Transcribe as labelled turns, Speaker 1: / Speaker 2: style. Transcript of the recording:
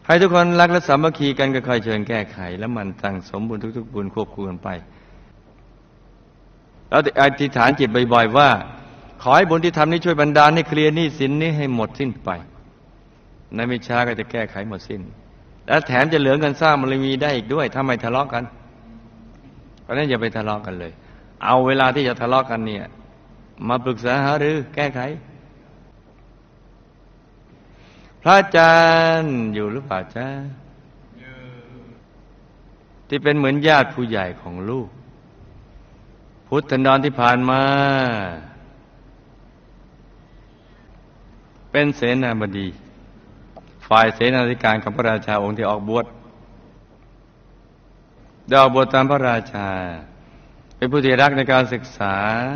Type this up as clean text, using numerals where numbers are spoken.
Speaker 1: ให้ทุกคนรักและสามัคคีกันค่อยๆเชิญแก้ไขและมันตั้งสมบุญทุกๆบุญควบคู่กันไปแล้วอธิษฐานจิตบ่อยๆว่าขอให้บุญที่ทำนี้ช่วยบันดาลให้เคลียร์หนี้สินนี้ให้หมดสิ้นไปในไม่ช้าก็จะแก้ไขหมดสิ้นและแถมจะเหลือเงินสร้างบารมีได้อีกด้วยถ้าไม่ทะเลาะกันเพราะนั้นอย่าไปทะเลาะกันเลยเอาเวลาที่จะทะเลาะกันเนี่ยมาปรึกษาหารือแก้ไขพระอาจารย์อยู่หรือเปล่าจ๊ะที่เป็นเหมือนญาติผู้ใหญ่ของลูกพุทธันดรที่ผ่านมาเป็นเสนาบดีฝ่ายเสนาธิการของพระราชาองค์ที่ออกบวชได้ออกบวชตามพระราชาเป็นผู้ที่รักในการศึกษา